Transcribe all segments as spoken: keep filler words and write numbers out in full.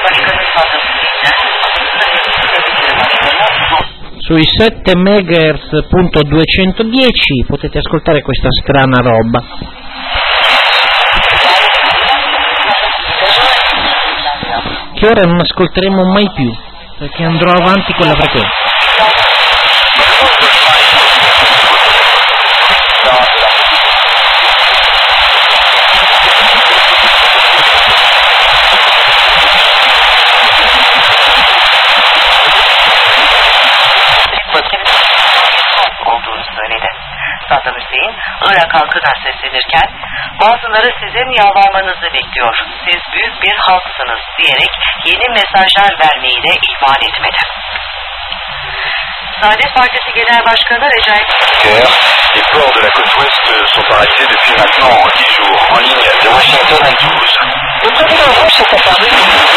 Sui sette megahertz punto duecentodieci potete ascoltare questa strana roba. Che ora non ascolteremo mai più, perché andrò avanti con la frequenza. Saddam Hüseyin, Irak halkına seslenirken bazıları sizin yalvarmanızı bekliyor. Siz büyük bir halksınız diyerek yeni mesajlar vermeyi de ihmal etmedi. Saadet Partisi Genel Başkanı Recep Les ports de la côte ouest sont paralysés depuis maintenant dix jours, en ligne de Washington à Toulouse. Le président Bush est apparu.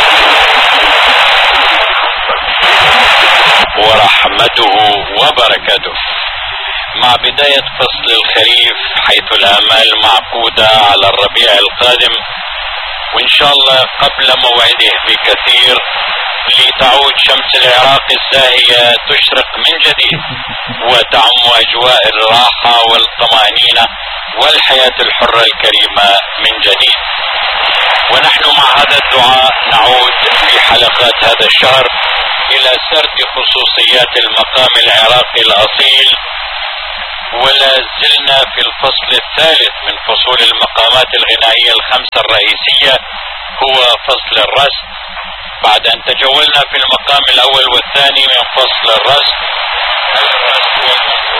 ورحمته وبركاته. مع بداية فصل الخريف حيث الآمال معقودة على الربيع القادم، وإن شاء الله قبل موعده بكثير لتعود شمس العراق الزاهية تشرق من جديد وتعم أجواء الراحة والطمأنينة والحياة الحرة الكريمة من جديد. ونحن مع هذا الدعاء نعود في حلقات هذا الشهر إلى سرد خصوصيات المقام العراقي الأصيل، ولا زلنا في الفصل الثالث من فصول المقامات الغنائية الخمسة الرئيسية، هو فصل الرسم. بعد أن تجولنا في المقام الأول والثاني من فصل الرسم، الرسم